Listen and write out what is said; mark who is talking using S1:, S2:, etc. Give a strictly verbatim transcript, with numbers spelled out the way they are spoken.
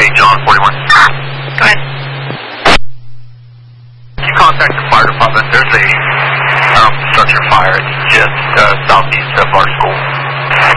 S1: Hey, John, forty-one.
S2: Go ahead.
S1: You contact the fire department. There's a um, structure fire. It's just uh, southeast of our school.